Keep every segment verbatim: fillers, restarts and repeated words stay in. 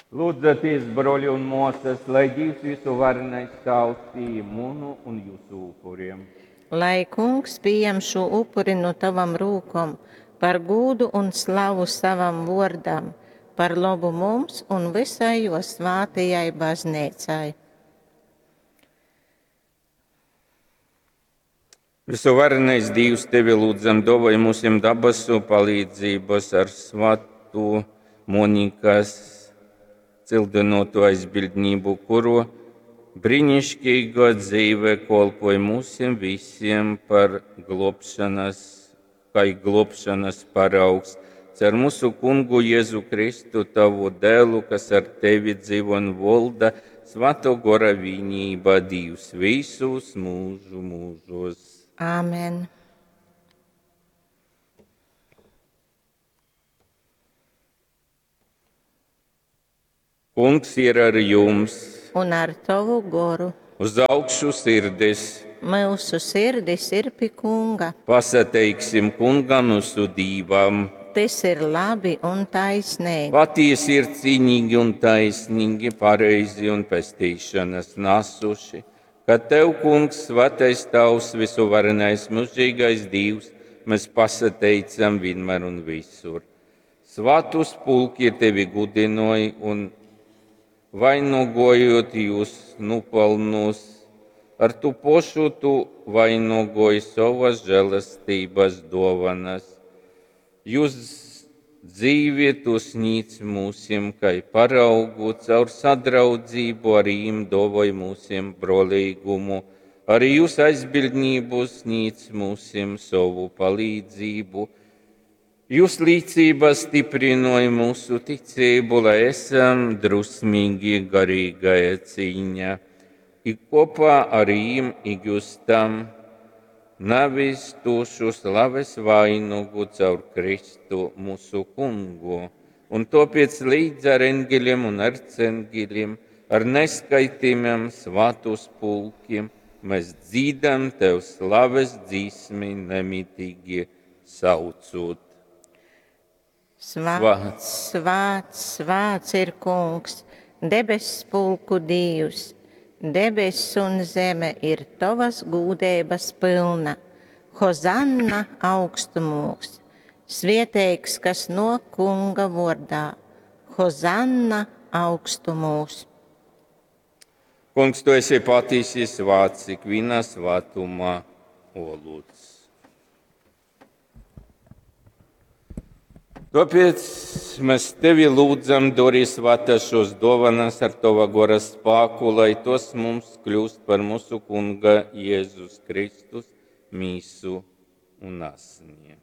Lūdzaties, broļi un mūsas, lai Dievs visu varenais taustī mūnu un jūsu upuriem. Lai kungs pieņem šo upuri no tavam rūkom, par gūdu un slavu savam vordam, par labu mums un visai jo svātajai baznīcai. Visu varenais Dievs tevi lūdzam, dāvāj mūsim dabasu palīdzības ar svatu Monikas cildinotu aizbildnību, kuru brīnišķīgo dzīve kolpoja mūsim visiem par globšanas, kā globšanas paraugs. Cer mūsu kungu Jēzu Kristu, tavu dēlu, kas ar tevi dzīvo un valda, svato gora vienība Dievs visus mūžu mūžos. Āmen. Kungs ir ar jums, Un ar tavu goru uz augšu sirdis. mūsu sirdis ir pie kunga. Pasateiksim kungam mūsu dīvam. Tas ir labi un taisnīgi. Patiesi ir cīnīgi un taisnīgi, pareizi un pestīšanas nasuši, ka tev, kungs, svētais tavs, visuvarenais, mūžīgais Dievs, mēs pasateicam vienmēr un visur. Svētus pulki tevi gudinoja un vainogojot jūs nupelnus, ar tu pošu tu vainogoji savas žēlastības dovanas. Jūs dzīvi tu sniedz mūsim, kai paraugu caur sadraudzību, arī jim dāvāj mūsim brolīgumu, arī jūs aizbildnību sniedz mūsim savu palīdzību. Jūs līdzība stiprinoja mūsu ticību, lai esam drusmīgi garīgajā cīņā. I kopā ar jim igustam navis tušu slaves vainogu caur Kristu mūsu kungu. Un tāpēc līdz ar engeļiem un arcengļiem, ar neskaitīmiem svātus pulkiem, mēs dzīdam tev slaves dzīsmi nemitīgi saucot. Svāts, svāts, svāts ir kungs, debesis pulku Dievs, debesis un zeme ir tavas gūdības pilna. Hozanna augstumos, svētīgs, kas no kunga vārdā. Hozanna augstumos. Kungs, tu esi patiesi svāts, ikvienā svētumā olūts. Tāpēc mēs tevi lūdzam, dori svētā šos dovanas ar tava gora spēku, lai tos mums kļūst par mūsu kunga Jēzus Kristus mīsu un asinīm.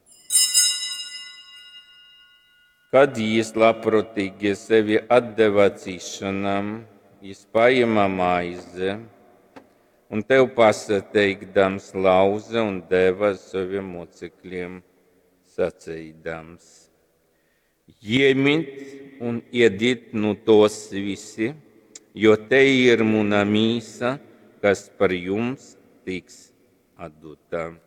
Kad jis labprātīgi sevi atdeva cīšanām, jis paima maize un tev pasateikdams lauza un deva saviem mocekļiem sacīdams: Ņemiet un ēdiet no tos visi, jo te ir mana mīsa, kas par jums tiks atdota.